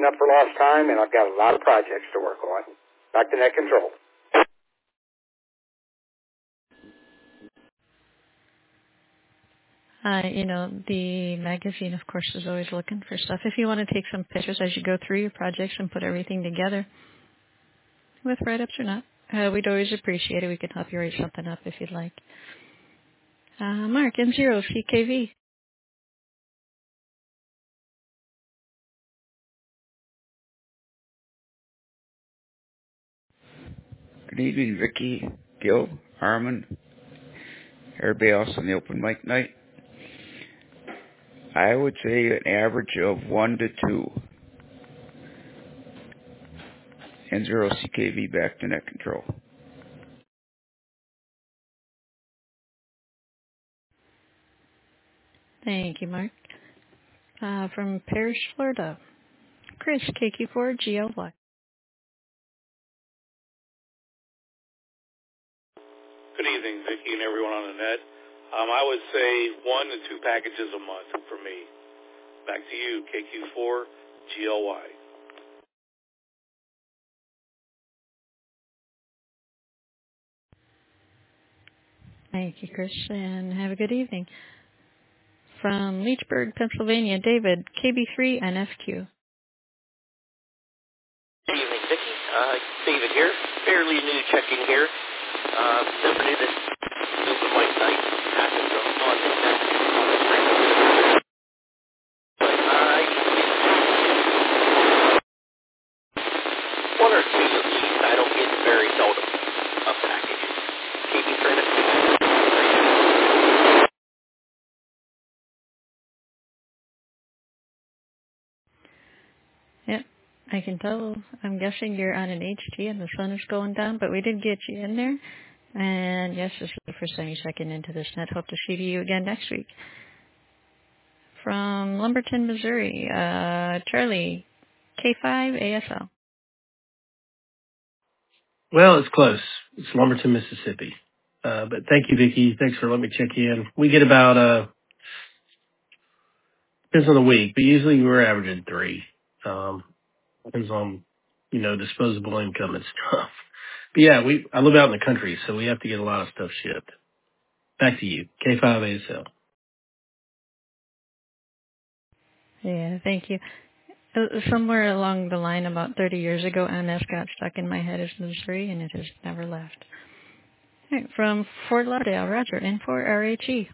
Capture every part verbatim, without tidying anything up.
up for lost time, and I've got a lot of projects to work on. Back to Net Control. Uh, you know, the magazine, of course, is always looking for stuff. If you want to take some pictures as you go through your projects and put everything together, with write-ups or not, uh, we'd always appreciate it. We can help you write something up if you'd like. Uh, Mark, M zero C K V. Good evening, Vicki, Gil, Harmon, everybody else on the open mic night. I would say an average of one to two. N zero C K V back to Net Control. Thank you, Mark. Uh, from Parrish, Florida, Chris, K Q four G L Y. Good evening, Vicki and everyone on the net. Um, I would say one to two packages a month for me. Back to you, K Q four G L Y. Thank you, Chris, and have a good evening. From Leechburg, Pennsylvania, David, K B three and F Q. Good evening, Vicki. Uh, David here. Fairly new checking here. Uh, never knew this open mic night happened on on the net on the screen. But uh, one or two of these I don't get very seldom a package. K B three and F Q. Yep, I can tell. I'm guessing you're on an H T and the sun is going down, but we did get you in there. And yes, this is the first time you're checking into this net. Hope to see you again next week. From Lumberton, Missouri, uh, Charlie, K five A S L. Well, it's close. It's Lumberton, Mississippi. Uh, but thank you, Vicki. Thanks for letting me check in. We get about, uh, depends on the week, but usually we're averaging three. Um, depends on, you know, disposable income and stuff. But yeah, we, I live out in the country, so we have to get a lot of stuff shipped. Back to you, K five A S L. Yeah, thank you. Uh, Somewhere along the line, about thirty years ago, M S got stuck in my head as Missouri, and it has never left. All right, from Fort Lauderdale, Roger, N four R H E.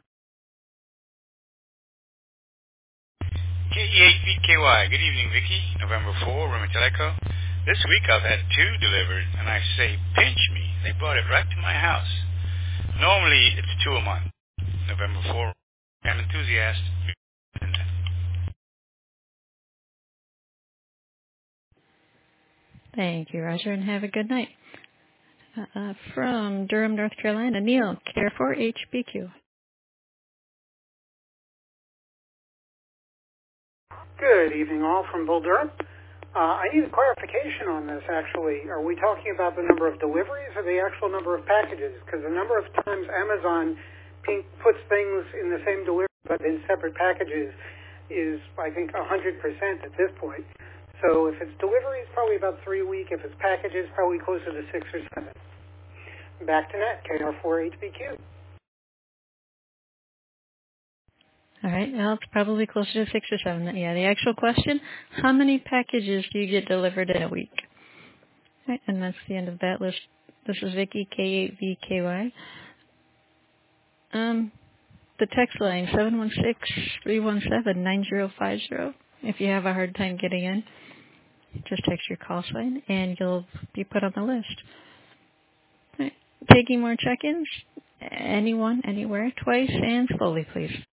K E eight V K Y. Good evening, Vicki. November fourth, Remeteleco. This week I've had two delivered, and I say, pinch me. They brought it right to my house. Normally it's two a month. November fourth, I'm an enthusiast. Thank you, Roger, and have a good night. Uh, from Durham, North Carolina, Neil, Care four H B Q. Good evening, all from Bull Durham. Uh, I need a clarification on this, actually. Are we talking about the number of deliveries or the actual number of packages? Because the number of times Amazon pink puts things in the same delivery but in separate packages is, I think, one hundred percent at this point. So if it's deliveries, probably about three a week. If it's packages, probably closer to six or seven. Back to net, K R four H B Q. All right, well, it's probably closer to six or seven. Yeah, the actual question, how many packages do you get delivered in a week? All right, and that's the end of that list. This is Vicki, K eight V K Y. Um, the text line, seven one six, three one seven, nine zero five zero. If you have a hard time getting in, just text your call sign, and you'll be put on the list. All right, taking more check-ins, anyone, anywhere, twice, and slowly, please.